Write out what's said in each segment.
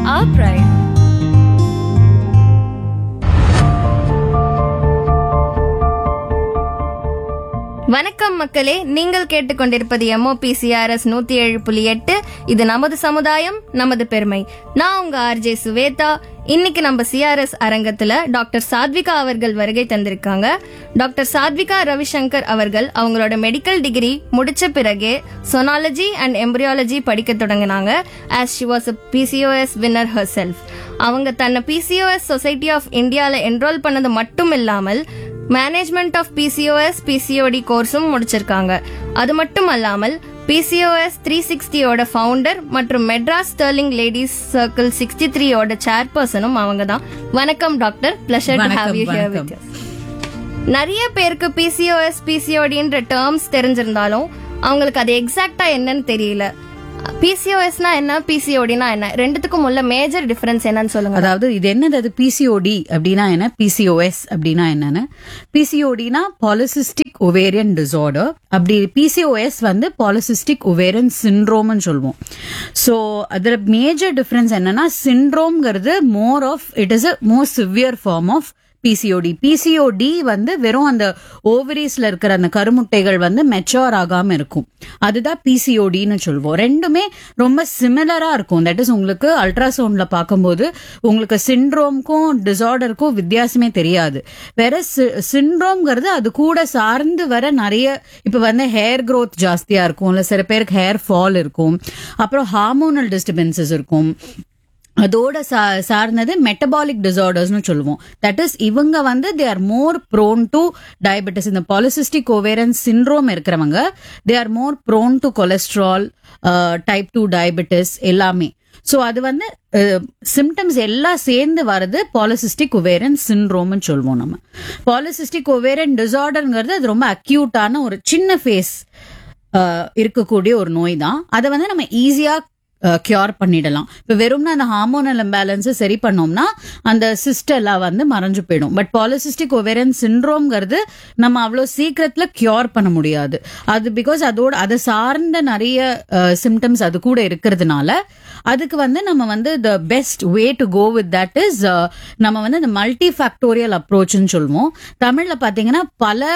our pride. வணக்கம் மக்களே, நீங்கள் கேட்டுக்கொண்டிருப்பது MOPCRS 107.8. இது நமது சமுதாயம் நமது பெருமை. நான் உங்க RJ சுவேதா. இன்னைக்கு நம்ம சிஆர்எஸ் அரங்கத்துல டாக்டர் சாத்விகா அவர்கள் வருகை தந்திருக்காங்க. டாக்டர் சாத்விகா ரவிசங்கர் அவர்கள் அவங்களோட மெடிக்கல் டிகிரி முடிச்ச பிறகே சொனாலஜி அண்ட் எம்பரியாலஜி படிக்க தொடங்கினாங்க. As she was a PCOS winner herself. அவங்க தன்னை PCOS சொசைட்டி ஆஃப் இந்தியால என்ரோல் பண்ணது மட்டும் இல்லாமல் மேனேஜ்மெண்ட் ஆஃப் PCOS PCOD கோர்ஸும் முடிச்சிருக்காங்க. அது மட்டும் அல்லாமல் PCOS 360 ஃபவுண்டர் மற்றும் மெட்ராஸ் ஸ்டர்லிங் லேடிஸ் சர்க்கிள் 63 சேர்பர்சனும் அவங்க தான். வணக்கம் doctor, pleasure to have you here with us. நிறைய பேருக்கு PCOS PCODன்ற டேர்ம்ஸ் தெரிஞ்சிருந்தாலும் அவங்களுக்கு அது எக்ஸாக்டா என்னன்னு தெரியல. PCOSனா என்ன, PCODனா என்ன, ரெண்டுத்துக்கும் உள்ள மேஜர் டிஃபரன்ஸ் என்னன்னு சொல்லுங்க. அதாவது இது என்னது, அது PCOD அப்படின்னா என்ன, PCOS அப்படின்னா என்னன்னு. PCODனா பாலிசிஸ்டிக் ஒவேரியன் டிசார்டர், அப்படி PCOS வந்து பாலிசிஸ்டிக் ஒவேரியன் சிண்ட்ரோம்னு சொல்லுவோம். ஸோ அதுல மேஜர் டிஃபரன்ஸ் என்னன்னா, சிண்ட்ரோம்ங்கிறது more of it is a more severe form of PCOD வந்து வெறும் அந்த ஓவரிஸ்ல இருக்கிற அந்த கருமுட்டைகள் வந்து மெச்சூர் ஆகாம இருக்கும், அதுதான் PCODன்னு சொல்லுவோம். ரெண்டுமே ரொம்ப சிமிலரா இருக்கும். தட் இஸ் உங்களுக்கு அல்ட்ராசவுண்ட்ல பார்க்கும்போது உங்களுக்கு சிண்ட்ரோம்க்கும் டிசார்டருக்கும் வித்தியாசமே தெரியாது. வேற சிண்ட்ரோம்ங்கிறது அது கூட சார்ந்து வர நிறைய, இப்ப வந்து ஹேர் growth ஜாஸ்தியா இருக்கும், இல்ல சில பேருக்கு ஹேர் ஃபால் இருக்கும், அப்புறம் ஹார்மோனல் டிஸ்டர்பன்சஸ் இருக்கும். அதோட சார்ந்தது மெட்டபாலிக் டிசார்டர்ஸ்னு சொல்லுவோம். தட் இஸ் இவங்க வந்து they are more prone to diabetes. இந்த பாலிசிஸ்டிக் ஓவேரியன் சிண்ட்ரோம் இருக்கிறவங்க they are more prone to cholesterol, type 2 diabetes எல்லாமே. ஸோ அது வந்து சிம்டம்ஸ் எல்லாம் சேர்ந்து வர்றது பாலிசிஸ்டிக் ஒவேரியன் சிண்ட்ரோம்னு சொல்லுவோம். நம்ம பாலிசிஸ்டிக் ஒவேரியன் டிசார்டர்ங்கிறது அது ரொம்ப அக்யூட்டான ஒரு சின்ன ஃபேஸ் இருக்கக்கூடிய ஒரு நோய் தான். அதை வந்து நம்ம ஈஸியா கியூர் பண்ணிடலாம். இப்ப வெறும்னா அந்த ஹார்மோனல் இம்பேலன்ஸ் சரி பண்ணோம்னா அந்த சிஸ்ட் எல்லாம் வந்து மறைஞ்சு போயிடும். பட் பாலிசிஸ்டிக் ஒவேரியன் சிண்ட்ரோம்ங்கிறது நம்ம அவ்வளவு சீக்கிரத்துல கியூர் பண்ண முடியாது. அது பிகாஸ் அதோட அதை சார்ந்த நிறைய சிம்டம்ஸ் அது கூட இருக்கிறதுனால அதுக்கு வந்து நம்ம வந்து the best way to go with that is நம்ம வந்து இந்த மல்டி ஃபேக்டோரியல் அப்ரோச்னு சொல்லுவோம். தமிழ்ல பாத்தீங்கன்னா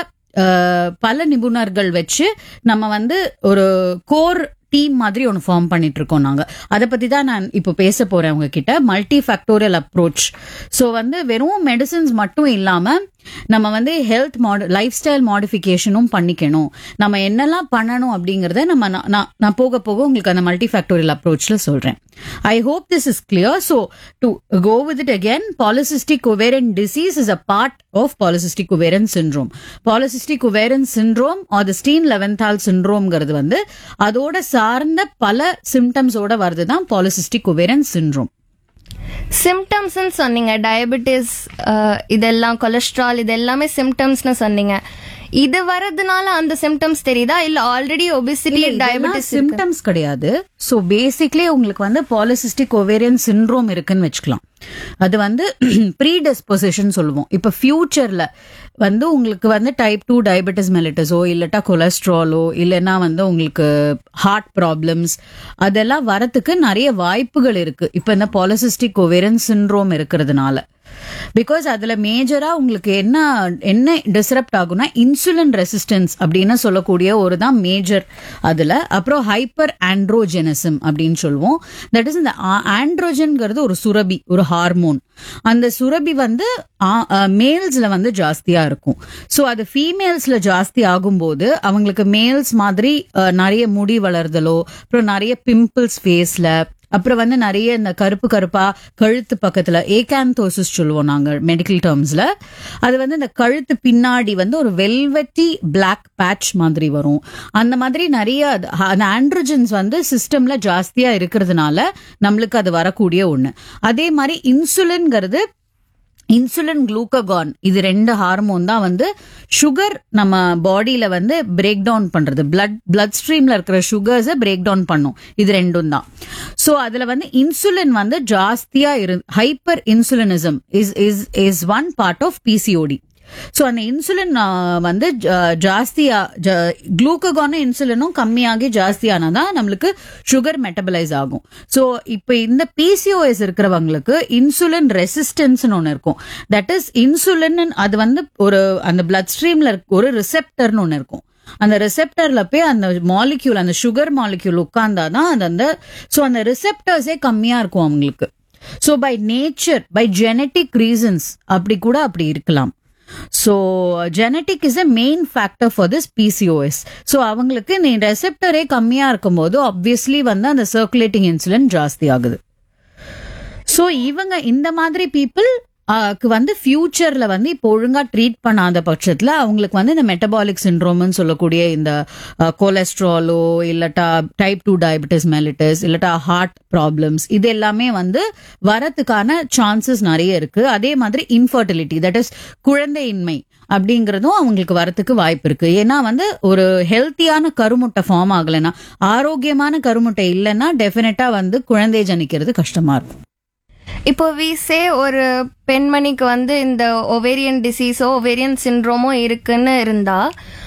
பல நிபுணர்கள் வச்சு நம்ம வந்து ஒரு கோர் டீம் மாதிரி ஒன்று ஃபார்ம் பண்ணிட்டு இருக்கோம் நாங்க. அதை பத்தி தான் நான் இப்போ பேச போறேன் உங்ககிட்ட. Multi factorial approach. ஸோ வந்து வெறும் மெடிசின்ஸ் மட்டும் இல்லாம நம்ம வந்து ஹெல்த் லைஃப் ஸ்டைல் மாடிஃபிகேஷனும் பண்ணிக்கணும். நம்ம என்னெல்லாம் பண்ணணும் அப்படிங்கறத நான் போக போக உங்களுக்கு அந்த மல்டி ஃபேக்டோரியல் அப்ரோச்ல சொல்றேன். I hope this is clear. So to go with it again, polycystic ovarian disease is a part of polycystic ovarian syndrome. Polycystic ovarian syndrome R the Stein லெவன்தால் சிண்ட்ரோம்ங்கிறது வந்து அதோட சார்ந்த பல சிம்டம்ஸோட வருதுதான் பாலிசிஸ்டிக் ஒவேரியன் சிண்ட்ரோம். சிம்டம்ஸ் சொன்னீங்க, diabetes, இதெல்லாம் cholesterol, இது எல்லாமே சிம்டம்ஸ்னு சொன்னீங்க. இது வரதுனால அந்த சிம்டம்ஸ் தெரியுதா, இல்ல ஆல்ரெடி ஒபிசிட்டி டயபெட்டிஸ் சிம்டம்ஸ் கிடையாது. சோ பேசிக்லி உங்களுக்கு வந்து பாலிசிஸ்டிக் ஒவேரியன் சிண்ட்ரோம் இருக்குன்னு வச்சுக்கலாம். அது வந்து ப்ரீடிஸ்பொசிஷன் சொல்லுவோம். இப்ப ஃபியூச்சர்ல வந்து உங்களுக்கு வந்து டைப் 2 டயபெட்டிஸ் மெலிட்டஸோ இல்லட்டா கொலஸ்ட்ராலோ இல்லைன்னா வந்து உங்களுக்கு ஹார்ட் ப்ராப்ளம்ஸ் அதெல்லாம் வரத்துக்கு நிறைய வாய்ப்புகள் இருக்கு இப்ப இந்த பாலிசிஸ்டிக் ஒவேரியன் சிண்ட்ரோம் இருக்கிறதுனால. பிகாஸ் அதுல மேஜரா உங்களுக்கு என்ன டிஸ்ரப்ட் ஆகும்னா இன்சுலின் ரெசிஸ்டன்ஸ் அப்படின்னு சொல்லக்கூடிய ஒரு தான் மேஜர் அதுல. அப்புறம் ஹைப்பர் ஆண்ட்ரோஜெனிசம் அப்படின்னு சொல்லுவோம். தட் இஸ் இந்த ஆண்ட்ரோஜன்ங்கிறது ஒரு சுரபி, ஒரு ஹார்மோன். அந்த சுரபி வந்து மேல்ஸ்ல வந்து ஜாஸ்தியா இருக்கும். சோ அது ஃபீமேல்ஸ்ல ஜாஸ்தி ஆகும்போது அவங்களுக்கு மேல்ஸ் மாதிரி நிறைய முடி வளர்தலோ, அப்புறம் நிறைய பிம்பிள்ஸ் ஃபேஸ்ல, அப்புறம் வந்து நிறைய இந்த கருப்பா கழுத்து பக்கத்துல ஏகாந்தோசிஸ் சொல்லுவோம் நாங்க மெடிக்கல் டேர்ம்ஸ்ல. அது வந்து இந்த கழுத்து பின்னாடி வந்து ஒரு வெல்வெட்டி பிளாக் பேட்ச் மாதிரி வரும். அந்த மாதிரி நிறைய அந்த ஆண்ட்ரோஜன்ஸ் வந்து சிஸ்டம்ல ஜாஸ்தியா இருக்கிறதுனால நம்மளுக்கு அது வரக்கூடிய ஒண்ணு. அதே மாதிரி இன்சுலின்ங்கிறது, இன்சுலின் குளூக்ககான், இது ரெண்டு ஹார்மோன் தான் வந்து சுகர் நம்ம பாடியில வந்து பிரேக் டவுன் பண்றது. பிளட் ஸ்ட்ரீம்ல இருக்கிற சுகர்ஸை பிரேக் டவுன் பண்ணும். இது ரெண்டும் தான். சோ அதுல வந்து இன்சுலின் வந்து ஜாஸ்தியா hyper insulinism is one part of PCOD. So அந்த இன்சுலின் வந்து ஜாஸ்தியா குளூக்ககானும் இன்சுலினும் கம்மியாகி ஜாஸ்தியானதான் நம்மளுக்கு சுகர் மெட்டபலைஸ் ஆகும். ஸோ இப்போ இந்த பிசிஓஎஸ் இருக்கிறவங்களுக்கு இன்சுலின் ரெசிஸ்டன்ஸ்னு ஒன்று இருக்கும். தட் இஸ் இன்சுலின் அது வந்து ஒரு அந்த பிளட் ஸ்ட்ரீம்ல ஒரு ரிசெப்டர்னு ஒன்று இருக்கும். அந்த ரிசெப்டர்ல போய் அந்த மாலிக்யூல் அந்த சுகர் மாலிக்யூல் உட்கார்ந்தாதான் அது அந்த ஸோ அந்த ரிசெப்டர்ஸே கம்மியா இருக்கும் அவங்களுக்கு. So by nature by genetic reasons அப்படி இருக்கலாம். So genetic is a main factor for this PCOS. So அவங்களுக்கு நீ ரெசெப்டரே கம்மியா இருக்கும்போது ஆப்வியஸ்லி வந்து அந்த சர்க்குலேட்டிங் இன்சுலின் ஜாஸ்தி ஆகுது. ஸோ இவங்க இந்த மாதிரி பீப்புள் வந்து ஃபியூச்சர்ல வந்து இப்போ ஒழுங்கா ட்ரீட் பண்ணாத பட்சத்துல அவங்களுக்கு வந்து இந்த மெட்டபாலிக் சிண்ட்ரோம்னு சொல்லக்கூடிய இந்த கொலஸ்ட்ராலோ இல்லட்டா type 2 diabetes mellitus இல்லட்டா heart problems இது எல்லாமே வந்து வரதுக்கான சான்சஸ் நிறைய இருக்கு. அதே மாதிரி இன்ஃபர்டிலிட்டி தட் இஸ் குழந்தையின்மை அப்படிங்கறதும் அவங்களுக்கு வரத்துக்கு வாய்ப்பு இருக்கு. ஏன்னா வந்து ஒரு ஹெல்த்தியான கருமுட்டை ஃபார்ம் ஆகலைன்னா ஆரோக்கியமான கருமுட்டை இல்லைன்னா டெஃபினட்டா வந்து குழந்தை ஜனிக்கிறது கஷ்டமா இருக்கும். இப்போ வீசே ஒரு பெண்மணிக்கு வந்து இந்த ஒவேரியன் டிசீஸோ ஒவேரியன் சிண்ட்ரோமோ இருக்குன்னு இருந்தா